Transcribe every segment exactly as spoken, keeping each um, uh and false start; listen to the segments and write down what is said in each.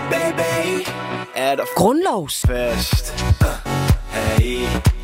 Baby, er der Grundlovsfest. uh, hey.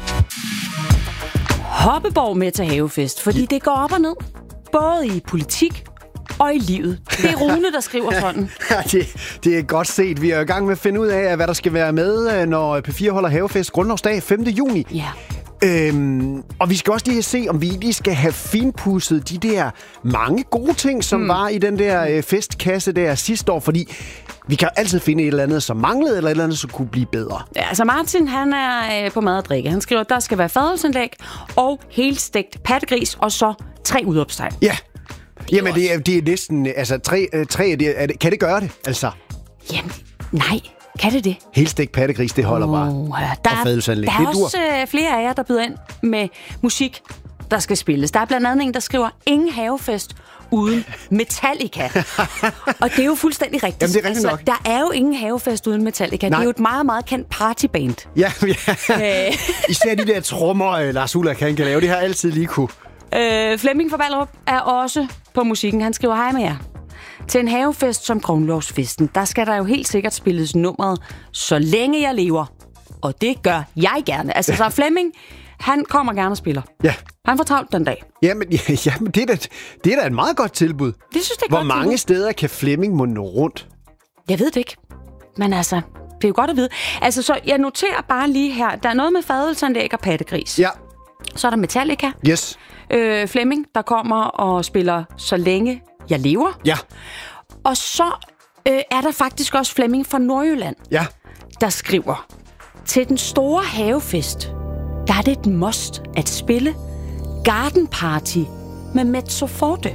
Hoppeborg med til havefest, fordi det går op og ned. Både i politik og i livet. Det er Rune, der skriver sådan. Ja, det, det er godt set. Vi er i gang med at finde ud af, hvad der skal være med, når P fire holder havefest grundlovsdag femte juni. Ja. Øhm, og vi skal også lige se, om vi lige skal have finpudset de der mange gode ting, som mm. var i den der øh, festkasse der sidste år, fordi vi kan altid finde et eller andet, som manglede, eller et eller andet, som kunne blive bedre. Ja, altså Martin, han er øh, på mad og drikke. Han skriver, at der skal være fadelsanlæg og helstegt pattegris, og så tre udopstegn. Ja. Jamen, det er, det er næsten... Altså, tre, tre det, er det, kan det gøre det, altså? Jamen, nej. Kan det det? Helstegt pattegris, det holder Oh, bare. der, og fadelsanlæg. der er det dur. også øh, flere af jer, der byder ind med musik, der skal spilles. Der er blandt andet en, der skriver, ingen havefest uden Metallica. Og det er jo fuldstændig rigtigt. Jamen, det er rigtigt nok. Der er jo ingen havefest uden Metallica. Nej. Det er jo et meget, meget kendt partyband. Ja, ja. Især de der trommer, Lars Ulrik, han kan lave. Det har altid lige kunne. Øh, Flemming fra Ballerup er også på musikken. Han skriver, hej med jer. Til en havefest som Grundlovsfesten, der skal der jo helt sikkert spilles nummeret Så længe jeg lever. Og det gør jeg gerne. Altså, så Flemming, han kommer gerne og spiller. Ja. Han får travlt den dag. Jamen, ja, jamen det, er da, det er da et meget godt tilbud. Det synes jeg er Hvor godt mange tilbud. steder kan Flemming må nå rundt? Jeg ved det ikke. Men altså, det er jo godt at vide. Altså, så jeg noterer bare lige her. Der er noget med fadelsanlæg og pattegris. Ja. Så er der Metallica. Yes. Øh, Flemming, der kommer og spiller Så længe jeg lever. Ja. Og så øh, er der faktisk også Flemming fra Nordjylland, Ja. der skriver, til den store havefest, der er det et must at spille Garden Party med Mezzo Forte.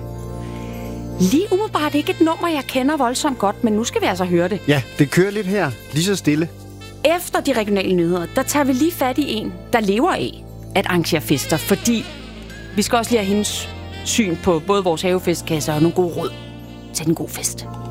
Lige umiddelbart ikke et nummer, jeg kender voldsomt godt, men nu skal vi altså høre det. Ja, det kører lidt her. Lige så stille. Efter de regionale nyheder, der tager vi lige fat i en, der lever af at arrangere fester, fordi vi skal også lige have hendes syn på både vores havefestkasser og nogle gode råd til en god fest.